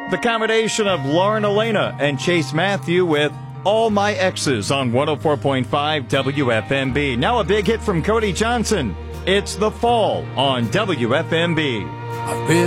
The combination of Lauren Elena and Chase Matthew with All My Exes on 104.5 WFMB. Now a big hit from Cody Johnson. It's The Fall on WFMB. I've been